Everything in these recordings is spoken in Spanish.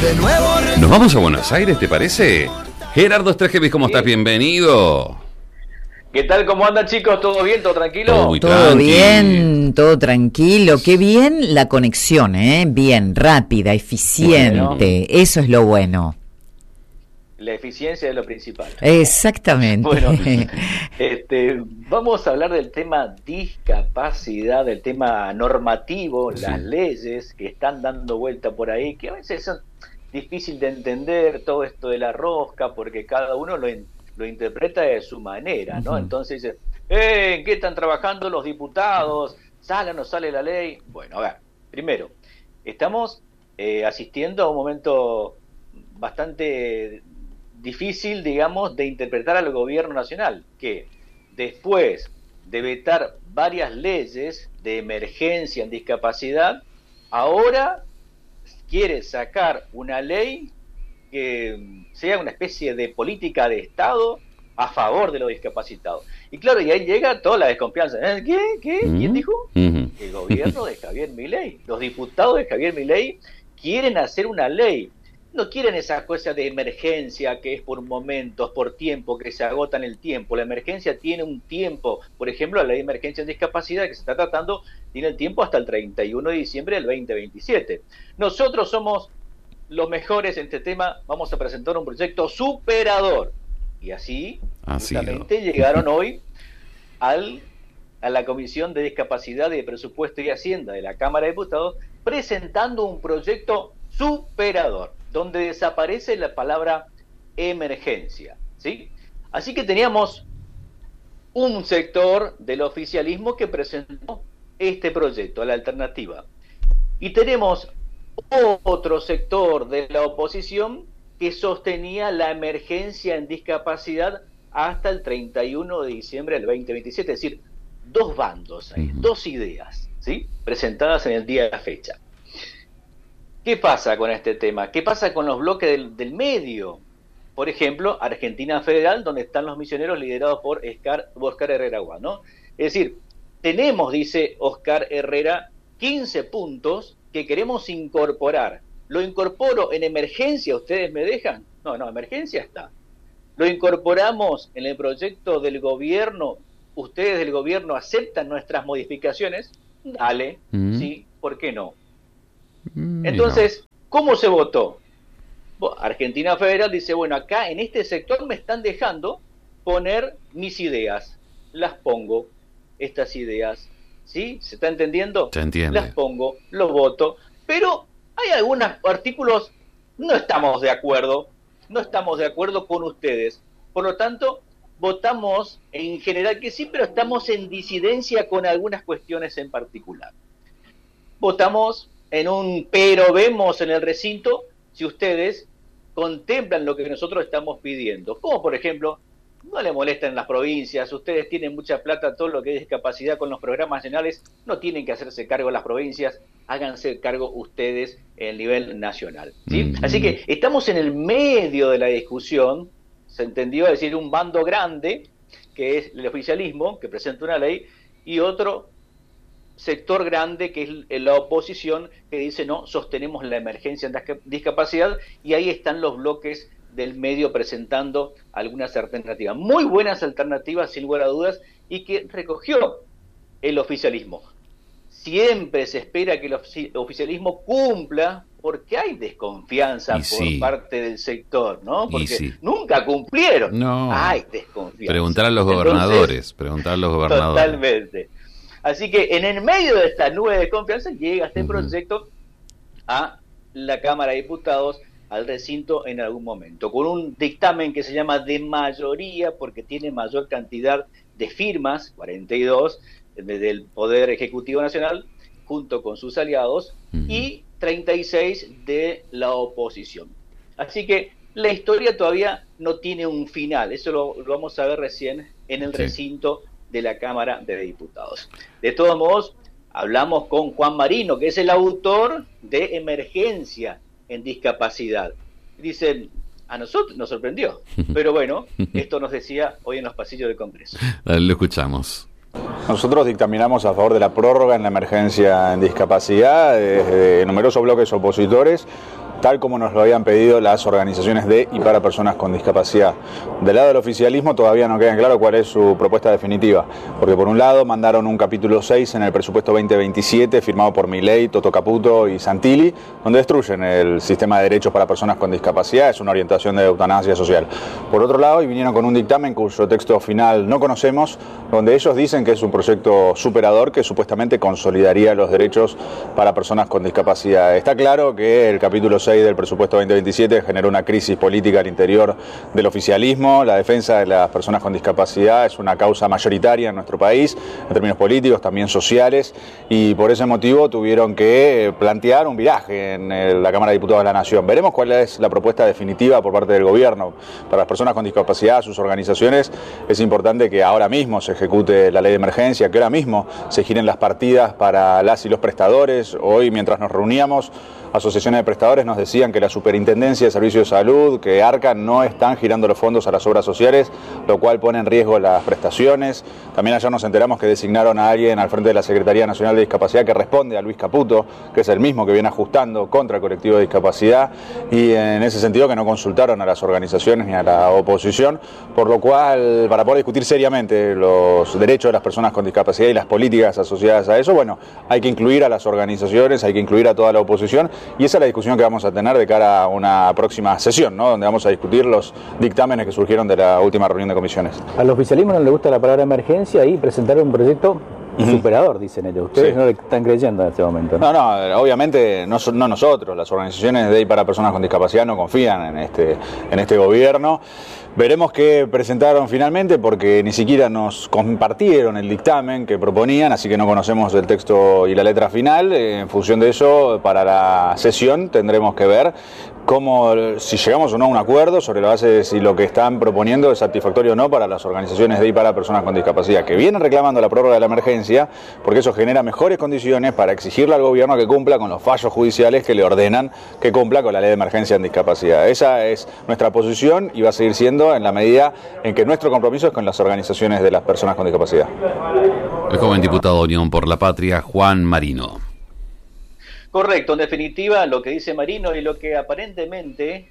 De nuevo. Nos vamos a Buenos Aires, ¿te parece? Gerardo Estrejevis, ¿cómo estás? Bienvenido. ¿Qué tal? ¿Cómo andan, chicos? ¿Todo bien? ¿Todo tranquilo? Todo muy Todo tranqui. bien, todo tranquilo. Qué bien la conexión, bien, rápida, eficiente. Bueno. Eso es lo bueno. La eficiencia es lo principal. Exactamente. Bueno, vamos a hablar del tema discapacidad, del tema normativo, Sí. las leyes que están dando vuelta por ahí, que a veces son difíciles de entender, todo esto de la rosca, porque cada uno lo interpreta de su manera, ¿no? Ujú. Entonces dice, ¿en qué están trabajando los diputados? ¿Sale o no sale la ley? Bueno, a ver, primero, estamos asistiendo a un momento bastante difícil, digamos, de interpretar al gobierno nacional, que después de vetar varias leyes de emergencia en discapacidad, ahora quiere sacar una ley que sea una especie de política de Estado a favor de los discapacitados. Y claro, y ahí llega toda la desconfianza. ¿Qué? ¿Quién dijo? Ujú. El gobierno de Javier Milei. Los diputados de Javier Milei quieren hacer una ley. No quieren esa cosa de emergencia que es por momentos, por tiempo, que se agota en el tiempo. La emergencia tiene un tiempo. Por ejemplo, la ley de emergencia en discapacidad que se está tratando tiene el tiempo hasta el 31 de diciembre del 2027. Nosotros somos los mejores en este tema. Vamos a presentar un proyecto superador. Y así, justamente, llegaron hoy a la Comisión de Discapacidad y de Presupuesto y Hacienda de la Cámara de Diputados presentando un proyecto superador, donde desaparece la palabra emergencia, ¿sí? Así que teníamos un sector del oficialismo que presentó este proyecto, la alternativa. Y tenemos otro sector de la oposición que sostenía la emergencia en discapacidad hasta el 31 de diciembre del 2027, es decir, dos bandos ahí, dos ideas, ¿sí? Presentadas en el día de la fecha. ¿Qué pasa con este tema? ¿Qué pasa con los bloques del medio? Por ejemplo, Argentina Federal, donde están los misioneros liderados por Oscar Herrera Guad, ¿no? Es decir, tenemos, dice Oscar Herrera, 15 puntos que queremos incorporar. ¿Lo incorporo en emergencia? ¿Ustedes me dejan? No, emergencia está. ¿Lo incorporamos en el proyecto del gobierno? ¿Ustedes del gobierno aceptan nuestras modificaciones? Dale, sí, ¿por qué no? Entonces, ¿cómo se votó? Argentina Federal dice, bueno, acá en este sector me están dejando poner mis ideas. Las pongo, estas ideas. ¿Sí? ¿Se está entendiendo? Se entiende. Las pongo, los voto. Pero hay algunos artículos, no estamos de acuerdo con ustedes. Por lo tanto, votamos en general que sí, pero estamos en disidencia con algunas cuestiones en particular. Votamos en un pero vemos en el recinto si ustedes contemplan lo que nosotros estamos pidiendo. Como por ejemplo, no le molestan las provincias, ustedes tienen mucha plata, todo lo que es discapacidad con los programas nacionales, no tienen que hacerse cargo las provincias, háganse cargo ustedes en el nivel nacional, ¿sí? Así que estamos en el medio de la discusión, se entendió, es decir, un bando grande, que es el oficialismo, que presenta una ley, y otro sector grande que es la oposición, que dice no, sostenemos la emergencia en discapacidad, y ahí están los bloques del medio presentando algunas alternativas, muy buenas alternativas sin lugar a dudas, y que recogió el oficialismo. Siempre se espera que el oficialismo cumpla, porque hay desconfianza por parte del sector, ¿no? Porque nunca cumplieron. No. Hay desconfianza. Preguntar a los gobernadores, Totalmente. Así que en el medio de esta nube de desconfianza llega este proyecto a la Cámara de Diputados, al recinto en algún momento, con un dictamen que se llama de mayoría, porque tiene mayor cantidad de firmas, 42, del Poder Ejecutivo Nacional, junto con sus aliados, y 36 de la oposición. Así que la historia todavía no tiene un final, eso lo vamos a ver recién en el recinto de la Cámara de Diputados. De todos modos, hablamos con Juan Marino, que es el autor de Emergencia en Discapacidad. Dice, a nosotros nos sorprendió, pero bueno, esto nos decía hoy en los pasillos del Congreso. Lo escuchamos. Nosotros dictaminamos a favor de la prórroga en la emergencia en discapacidad, desde numerosos bloques opositores, tal como nos lo habían pedido las organizaciones de y para personas con discapacidad. Del lado del oficialismo todavía no queda claro cuál es su propuesta definitiva, porque por un lado mandaron un capítulo 6 en el presupuesto 2027 firmado por Milei, Toto Caputo y Santilli, donde destruyen el sistema de derechos para personas con discapacidad, es una orientación de eutanasia social. Por otro lado, y vinieron con un dictamen cuyo texto final no conocemos, donde ellos dicen que es un proyecto superador que supuestamente consolidaría los derechos para personas con discapacidad. Está claro que el capítulo 6 del presupuesto 2027 generó una crisis política al interior del oficialismo. La defensa de las personas con discapacidad es una causa mayoritaria en nuestro país, en términos políticos, también sociales, y por ese motivo tuvieron que plantear un viraje en la Cámara de Diputados de la Nación. Veremos cuál es la propuesta definitiva por parte del gobierno. Para las personas con discapacidad, sus organizaciones, es importante que ahora mismo se ejecute la ley de emergencia, que ahora mismo se giren las partidas para las y los prestadores. Hoy, mientras nos reuníamos, asociaciones de prestadores nos decían que la Superintendencia de Servicios de Salud, que ARCA, no están girando los fondos a las obras sociales, lo cual pone en riesgo las prestaciones. También ayer nos enteramos que designaron a alguien al frente de la Secretaría Nacional de Discapacidad que responde a Luis Caputo, que es el mismo que viene ajustando contra el colectivo de discapacidad, y en ese sentido que no consultaron a las organizaciones ni a la oposición, por lo cual, para poder discutir seriamente los derechos de las personas con discapacidad y las políticas asociadas a eso, bueno, hay que incluir a las organizaciones, hay que incluir a toda la oposición. Y esa es la discusión que vamos a tener de cara a una próxima sesión, ¿no? Donde vamos a discutir los dictámenes que surgieron de la última reunión de comisiones. Al oficialismo no le gusta la palabra emergencia y presentaron un proyecto superador, dicen ellos. Ustedes sí no le están creyendo en este momento, ¿no? No, obviamente no nosotros. Las organizaciones de y para personas con discapacidad no confían en este gobierno. Veremos qué presentaron finalmente, porque ni siquiera nos compartieron el dictamen que proponían, así que no conocemos el texto y la letra final. En función de eso, para la sesión tendremos que ver si llegamos o no a un acuerdo sobre la base de si lo que están proponiendo es satisfactorio o no para las organizaciones de y para personas con discapacidad, que vienen reclamando la prórroga de la emergencia, porque eso genera mejores condiciones para exigirle al gobierno que cumpla con los fallos judiciales que le ordenan que cumpla con la ley de emergencia en discapacidad. Esa es nuestra posición y va a seguir siendo en la medida en que nuestro compromiso es con las organizaciones de las personas con discapacidad. El joven diputado de Unión por la Patria, Juan Marino. Correcto, en definitiva lo que dice Marino y lo que aparentemente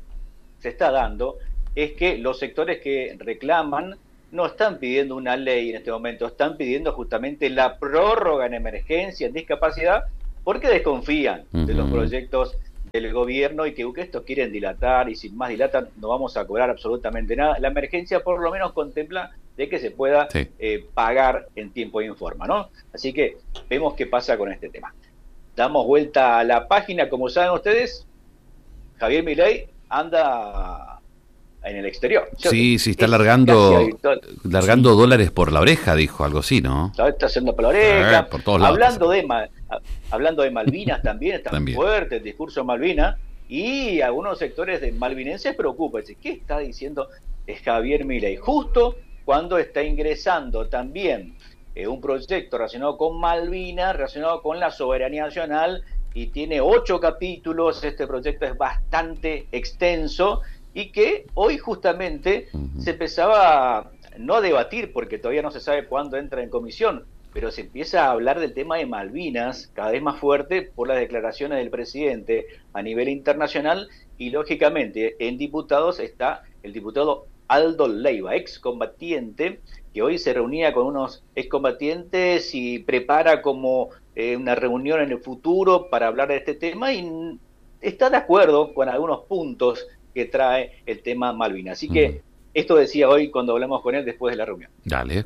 se está dando es que los sectores que reclaman no están pidiendo una ley en este momento, están pidiendo justamente la prórroga en emergencia en discapacidad porque desconfían de los proyectos del gobierno y que estos quieren dilatar, y si más dilatan no vamos a cobrar absolutamente nada. La emergencia por lo menos contempla de que se pueda pagar en tiempo y en forma, ¿no? Así que vemos qué pasa con este tema. Damos vuelta a la página. Como saben ustedes, Javier Milei anda en el exterior. Sí, está largando dólares por la oreja, dijo algo así, ¿no? Está haciendo por la oreja. Por todos lados. Hablando de Malvinas también, está muy fuerte el discurso de Malvinas, y algunos sectores de malvinenses preocupan. ¿Qué está diciendo Javier Milei? Justo cuando está ingresando también un proyecto relacionado con Malvinas, relacionado con la soberanía nacional, y tiene 8 capítulos. Este proyecto es bastante extenso y que hoy justamente se empezaba no a debatir, porque todavía no se sabe cuándo entra en comisión, pero se empieza a hablar del tema de Malvinas cada vez más fuerte por las declaraciones del presidente a nivel internacional, y lógicamente en diputados está el diputado Aldo Leiva, excombatiente, que hoy se reunía con unos excombatientes y prepara como una reunión en el futuro para hablar de este tema, y está de acuerdo con algunos puntos que trae el tema Malvinas. Así que esto decía hoy cuando hablamos con él después de la reunión. Dale.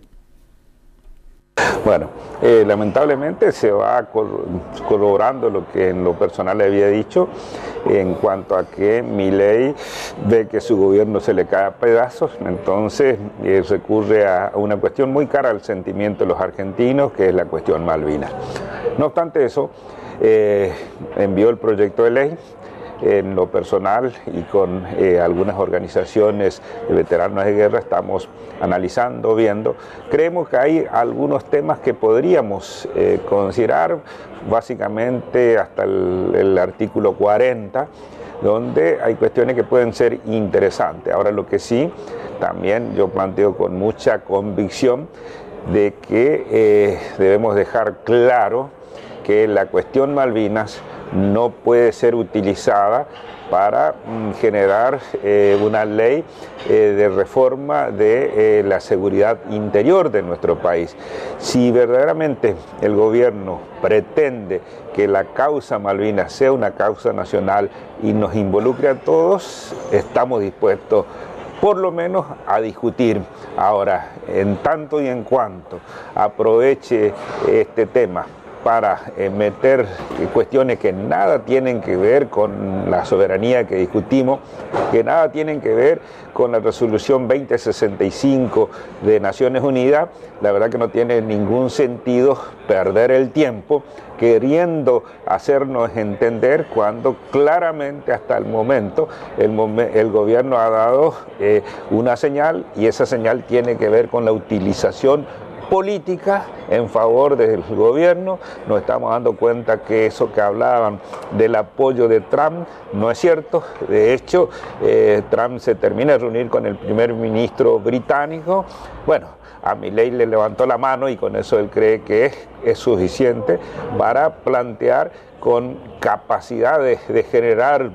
Bueno, lamentablemente se va corroborando lo que en lo personal le había dicho en cuanto a que Milei ve que su gobierno se le cae a pedazos, entonces recurre a una cuestión muy cara al sentimiento de los argentinos, que es la cuestión Malvinas. No obstante eso, envió el proyecto de ley. En lo personal y con algunas organizaciones de veteranos de guerra estamos analizando, viendo. Creemos que hay algunos temas que podríamos considerar, básicamente hasta el artículo 40, donde hay cuestiones que pueden ser interesantes. Ahora, lo que sí, también yo planteo con mucha convicción de que debemos dejar claro que la cuestión Malvinas no puede ser utilizada para generar una ley de reforma de la seguridad interior de nuestro país. Si verdaderamente el gobierno pretende que la causa Malvinas sea una causa nacional y nos involucre a todos, estamos dispuestos por lo menos a discutir. Ahora, en tanto y en cuanto aproveche este tema para meter cuestiones que nada tienen que ver con la soberanía que discutimos, que nada tienen que ver con la resolución 2065 de Naciones Unidas, la verdad que no tiene ningún sentido perder el tiempo queriendo hacernos entender cuando claramente hasta el momento el gobierno ha dado una señal, y esa señal tiene que ver con la utilización política en favor del gobierno. Nos estamos dando cuenta que eso que hablaban del apoyo de Trump no es cierto. De hecho, Trump se termina de reunir con el primer ministro británico. Bueno, a Milei le levantó la mano y con eso él cree que es suficiente para plantear con capacidad de generar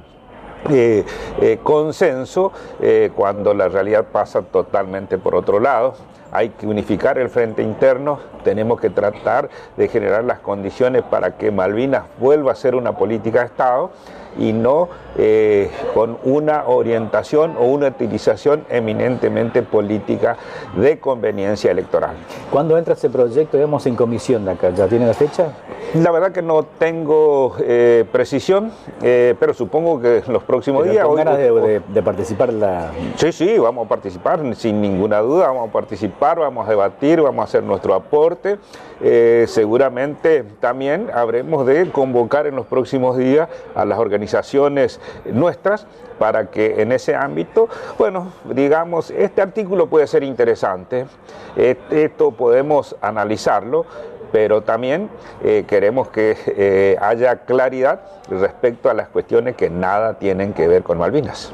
consenso cuando la realidad pasa totalmente por otro lado. Hay que unificar el frente interno, tenemos que tratar de generar las condiciones para que Malvinas vuelva a ser una política de Estado y no con una orientación o una utilización eminentemente política de conveniencia electoral. ¿Cuándo entra ese proyecto, digamos, en comisión de acá? ¿Ya tiene la fecha? La verdad que no tengo precisión, pero supongo que en los próximos días... ¿Con ganas de participar en la...? Sí, vamos a participar, sin ninguna duda, vamos a participar, vamos a debatir, vamos a hacer nuestro aporte. Seguramente también habremos de convocar en los próximos días a las organizaciones nuestras para que en ese ámbito, bueno, digamos, este artículo puede ser interesante, esto podemos analizarlo, pero también queremos que haya claridad respecto a las cuestiones que nada tienen que ver con Malvinas.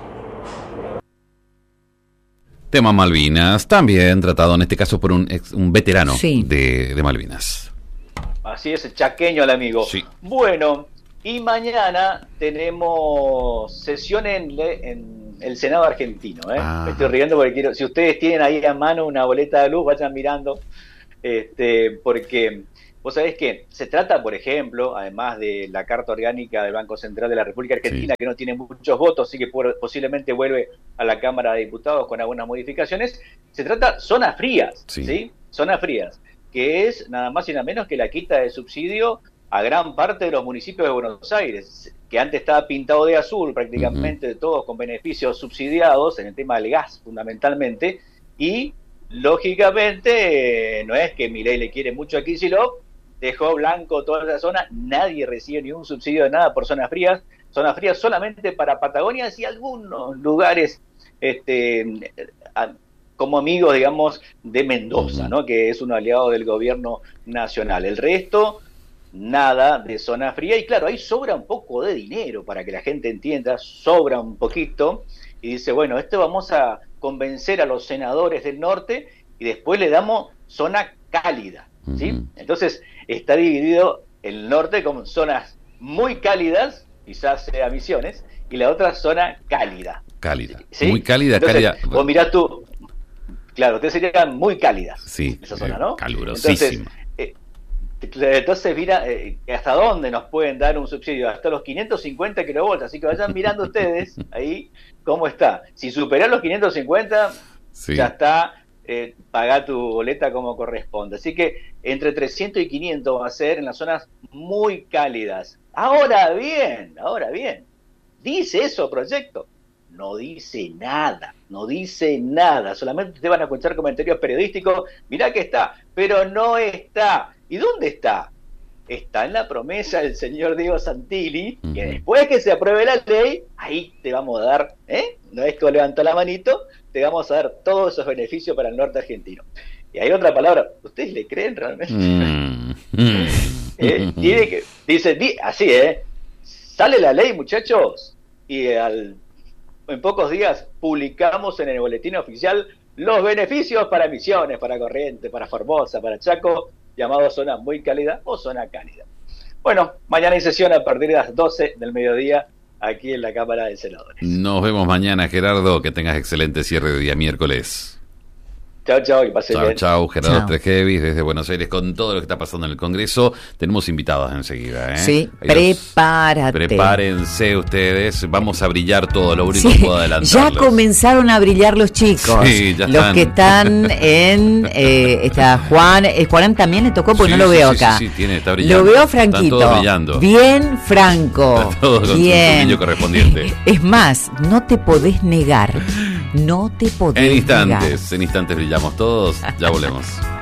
Tema Malvinas, también tratado en este caso por un veterano sí. de Malvinas. Así es, chaqueño el amigo. Sí. Bueno, y mañana tenemos sesión en el Senado argentino. Me estoy riendo porque quiero, si ustedes tienen ahí a mano una boleta de luz, vayan mirando, porque vos sabés que se trata, por ejemplo, además de la Carta Orgánica del Banco Central de la República Argentina, sí, que no tiene muchos votos, así que posiblemente vuelve a la Cámara de Diputados con algunas modificaciones, se trata zonas frías, ¿sí? Zonas frías, que es nada más y nada menos que la quita de subsidio a gran parte de los municipios de Buenos Aires, que antes estaba pintado de azul prácticamente, todos con beneficios subsidiados en el tema del gas fundamentalmente, y lógicamente no es que Milei le quiere mucho a Kicillof, dejó blanco toda esa zona, nadie recibe ni un subsidio de nada por zonas frías solamente para Patagonia y algunos lugares como amigos, digamos, de Mendoza, ¿no? Que es un aliado del gobierno nacional. El resto, nada de zona fría, y claro, ahí sobra un poco de dinero, para que la gente entienda, sobra un poquito, y dice, bueno, esto vamos a convencer a los senadores del norte, y después le damos zona cálida, ¿sí? Entonces, está dividido el norte con zonas muy cálidas, quizás sea Misiones, y la otra zona cálida. Cálida, ¿sí? Muy cálida, entonces, cálida. Vos mirás tú, claro, ustedes serían muy cálidas, sí, esa zona, ¿no? Calurosísima. Entonces mira, ¿hasta dónde nos pueden dar un subsidio? Hasta los 550 kilovolts, así que vayan mirando ustedes ahí cómo está. Si superás los 550, sí, ya está, pagá tu boleta como corresponde. Así que entre 300 y 500 va a ser en las zonas muy cálidas. Ahora bien, ¿dice eso proyecto? No dice nada, solamente te van a escuchar comentarios periodísticos, mirá que está, pero no está. ¿Y dónde está? Está en la promesa del señor Diego Santilli, que después que se apruebe la ley, ahí te vamos a dar, no es que levantó la manito, te vamos a dar todos esos beneficios para el norte argentino. Y hay otra palabra, ¿ustedes le creen realmente? Tiene que, dice, así, sale la ley, muchachos, y en pocos días publicamos en el boletín oficial los beneficios para Misiones, para Corrientes, para Formosa, para Chaco, llamado zona muy cálida o zona cálida. Bueno, mañana hay sesión a partir de las 12 del mediodía aquí en la Cámara de Senadores. Nos vemos mañana, Gerardo. Que tengas excelente cierre de día miércoles. Chao, que pase bien. Chao, Gerardo Chao. Trejevis desde Buenos Aires con todo lo que está pasando en el Congreso. Tenemos invitadas enseguida, ¿eh? Sí, Ahí prepárate. Prepárense ustedes, vamos a brillar todo, lo único Sí, que puedo adelantarles. ya comenzaron a brillar los chicos. Sí, ya los están. que están en está Juan, Juan también le tocó porque Sí, no lo sí, veo sí, acá. sí, está brillando. Lo veo Están franquito. todos brillando. Bien franco. Está todo con su bien. brillo correspondiente. Es más, no te podés negar. No te podés En negar. instantes brillamos todos, ya volvemos.